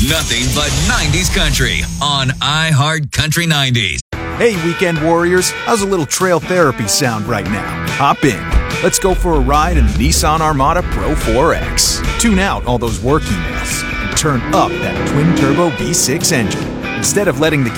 nothing but 90s country on iHeart Country 90s. Hey, weekend warriors, how's a little trail therapy sound right now? Hop in. Let's go for a ride in the Nissan Armada Pro 4X. Tune out all those work emails and turn up that twin-turbo V6 engine. Instead of letting the